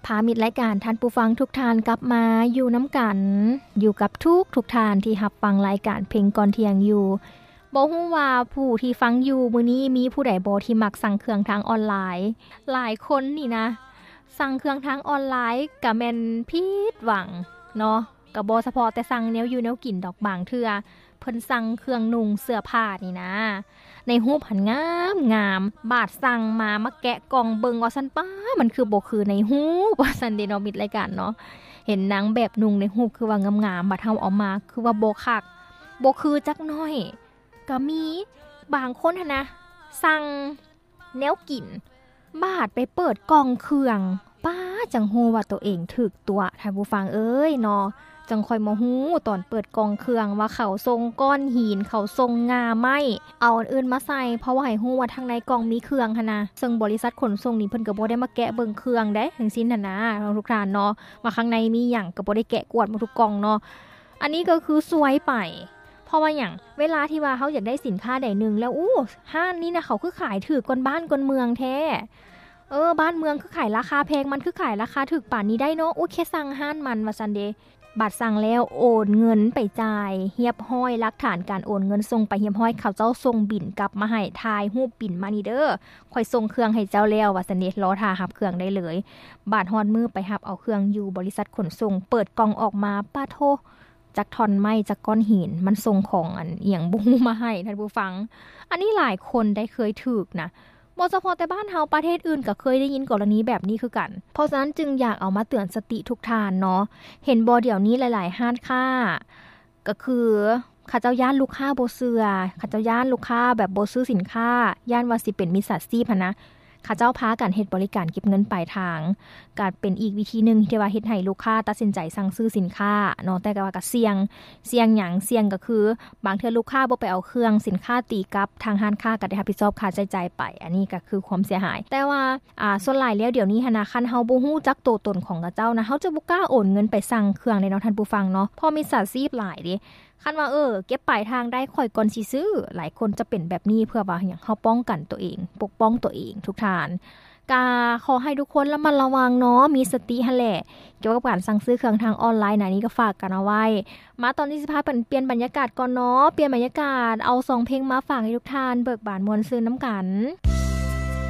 พามิตรรายการท่านผู้ฟังทุกท่านกลับมาอยู่น้ำกันอยู่กับทุกท่านที่รับฟังรายการเพลงก่อนเที่ยงอยู่บ่ฮู้ว่าผู้ที่ฟังอยู่มื้อนี้มีผู้ใดบ่ที่มักสั่งเครื่องทางออนไลน์หลายคนนี่นะสั่งเครื่องทางออนไลน์ก็แม่นผิดหวังเนาะก็บ่เฉพาะแต่สั่งแนวอยู่แนวกินดอกบางเทื่อเพิ่นสั่งเครื่องนุ่งเสื้อผ้านี่นะในรูปหันงามบาดสั่งมาแกะกล่องเบิ่งว่าซั่นป้ามันคือบ่คือในรูปว่าซั่นเด้เนาะมิตรรายการเนาะเห็นนางแบบนุ่งในรูปคือว่างามๆบัดเฮาเอามาคือว่าบ่คักบ่คือจักหน่อยก็มีบางคนหั่นนะสั่งแนวกินบาดไปเปิดกล่องเครื่องป้าจังฮู้ว่าตัวเองถูกตัวท่านผู้ฟังเอ้ยเนาะจังค่อยมาฮู้ตอนเปิดกล่องเครื่องว่าเขาทรงก้อนหินเขาทรงงาไม้เอาอันอื่นมาใส่เพราะว่าให้ฮู้ว่าทางในกล่องมีเครื่องหั่นนะซึ่งบริษัทขนส่งนี่เพิ่นก็บ่ได้มาแกะเบิ่งเครื่องเด้จังซี่นั่นนะทุกท่านเนาะว่าข้างในมีหยังก็บ่ได้แกะกวดหมดทุกกล่องเนาะอันนี้ก็คือซวยไปเพราะว่าหยังเวลาที่ว่าเฮาอยากได้สินค้าใดนึงแล้วห้านนี้นะเขาคือขายถูกกว่าบ้านกว่าเมืองแท้บ้านเมืองคือขายราคาแพงมันคือขายราคาถูกป่านนี้ได้เนาะแค่สั่งห้านมันว่าซั่นเด้บัตรสั่งแล้วโอนเงินไปจ่ายเรียบร้อยหลักฐานการโอนเงินส่งไปเรียบร้อยเขาเจ้าส่งบิลกลับมาให้ถ่ายรูปบิลมานี่เด้อค่อยส่งเครื่องให้เจ้าแล้วว่าซั่นเด้รอท่ารับเครื่องได้เลยบาดฮอดมือไปรับเอาเครื่องอยู่บริษัทขนส่งเปิดกล่องออกมาป้าโทจากท่อนไม้จากก้อนหินมันส่งของอันเอียงบ่ฮู้มาให้ท่านผู้ฟังอันนี้หลายคนได้เคยถูกนะบ่เฉพาะแต่บ้านเฮาประเทศอื่นก็เคยได้ยินกรณีแบบนี้คือกันเพราะฉะนั้นจึงอยากเอามาเตือนสติทุกท่านเนาะเห็นบ่เดี๋ยวนี้หลายๆห้านค้าก็คือเขาเจ้าย่านลูกค้าบ่เชื่อเขาเจ้าย่านลูกค้าแบบบ่ซื้อสินค้าย่านว่าสิเป็นมิจฉาชีพนะเขาเจ้าพากันเฮ็ดบริการเก็บเงินปลายทางก็เป็นอีกวิธีนึงที่ว่าเฮ็ดให้ลูกค้าตัดสินใจสั่งซื้อสินค้าเนาะแต่ก็ว่าก็เสี่ยงหยังเสี่ยงก็คือบางเทื่อลูกค้าบ่ไปเอาเครื่องสินค้าตีกลับทางร้านค้าก็ได้รับผิดชอบค่าใช้จ่ายไปอันนี้ก็คือความเสียหายแต่ว่าส่วนหลายแล้วเดี๋ยวนี้ธนาคารเฮาบ่ฮู้จักตัวตนของเจ้านะเฮาจะบ่กล้าโอนเงินไปสั่งเครื่องเลยเนาะท่านผู้ฟังเนาะพอมีมิจฉาชีพหลายเด้คันว่าเก็บปลายทางได้ค่อยก่อนสิซื้อหลายคนจะเป็นแบบนี้เพื่อว่าหยังเฮาป้องกันตัวเองปกป้องตัวเองทุกท่านกาขอให้ทุกคนระมัดระวังเนาะมีสติหั่นแหละเกี่ยวกับการสั่งซื้อเครื่องทางออนไลน์นะนี่ก็ฝากกันเอาไว้มาตอนที่15เปลี่ยนบรรยากาศก่อนเนาะเปลี่ยนบรรยากาศเอา2เพลงมาฝากให้ทุกท่านเบิกบานมวลซื่นน้ำกัน